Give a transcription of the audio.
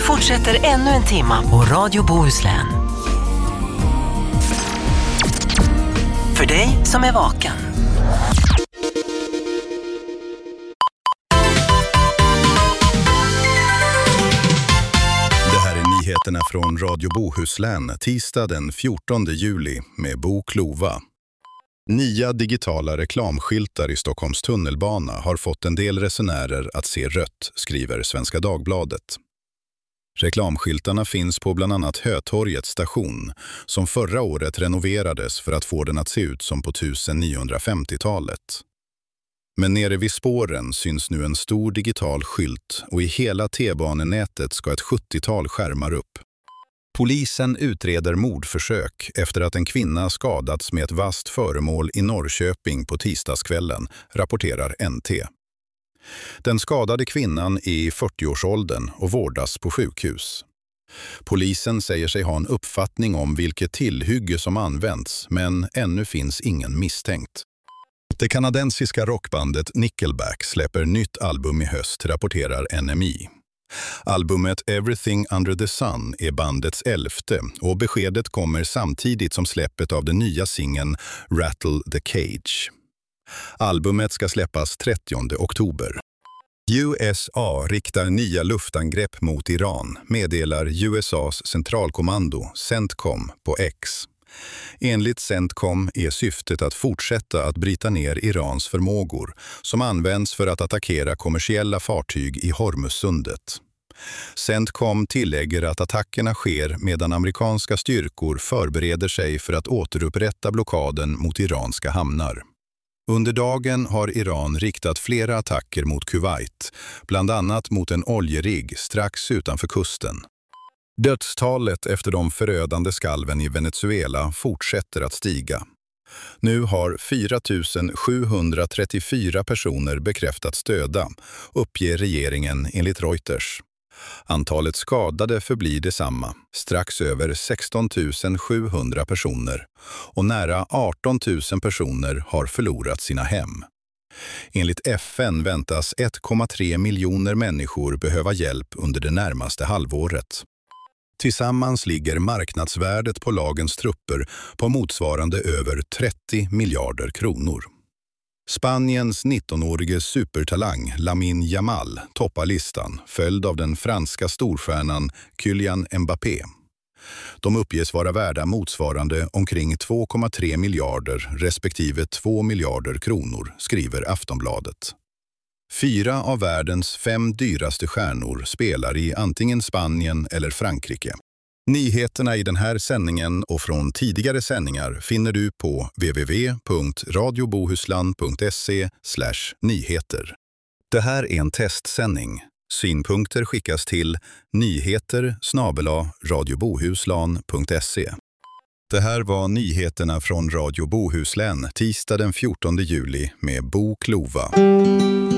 fortsätter ännu en timma på Radio Bohuslän. För dig som är vaken. Det här är nyheterna från Radio Bohuslän, tisdag den 14 juli med Bo Klova. Nya digitala reklamskyltar i Stockholms tunnelbana har fått en del resenärer att se rött, skriver Svenska Dagbladet. Reklamskyltarna finns på bland annat Hötorgets station, som förra året renoverades för att få den att se ut som på 1950-talet. Men nere vid spåren syns nu en stor digital skylt och i hela T-banenätet ska ett 70-tal skärmar upp. Polisen utreder mordförsök efter att en kvinna skadats med ett vasst föremål i Norrköping på tisdagskvällen, rapporterar NT. Den skadade kvinnan är i 40-årsåldern och vårdas på sjukhus. Polisen säger sig ha en uppfattning om vilket tillhygge som används, men ännu finns ingen misstänkt. Det kanadensiska rockbandet Nickelback släpper nytt album i höst, rapporterar NMI. Albumet Everything Under the Sun är bandets 11:e och beskedet kommer samtidigt som släppet av den nya singeln Rattle the Cage. Albumet ska släppas 30 oktober. USA riktar nya luftangrepp mot Iran, meddelar USAs centralkommando CENTCOM på X. Enligt CENTCOM är syftet att fortsätta att bryta ner Irans förmågor som används för att attackera kommersiella fartyg i Hormuzsundet. CENTCOM tillägger att attackerna sker medan amerikanska styrkor förbereder sig för att återupprätta blockaden mot iranska hamnar. Under dagen har Iran riktat flera attacker mot Kuwait, bland annat mot en oljerigg strax utanför kusten. Dödstalet efter de förödande skalven i Venezuela fortsätter att stiga. Nu har 4 734 personer bekräftats döda, uppger regeringen enligt Reuters. Antalet skadade förblir detsamma, strax över 16 700 personer, och nära 18 000 personer har förlorat sina hem. Enligt FN väntas 1,3 miljoner människor behöva hjälp under det närmaste halvåret. Tillsammans ligger marknadsvärdet på lagens trupper på motsvarande över 30 miljarder kronor. Spaniens 19-årige supertalang Lamine Yamal toppar listan, följd av den franska storstjärnan Kylian Mbappé. De uppges vara värda motsvarande omkring 2,3 miljarder respektive 2 miljarder kronor, skriver Aftonbladet. 4 av världens 5 dyraste stjärnor spelar i antingen Spanien eller Frankrike. Nyheterna i den här sändningen och från tidigare sändningar finner du på www.radiobohuslan.se/nyheter. Det här är en testsändning. Synpunkter skickas till nyheter@radiobohuslan.se. Det här var nyheterna från Radio Bohuslän tisdag den 14 juli med Bo Klova.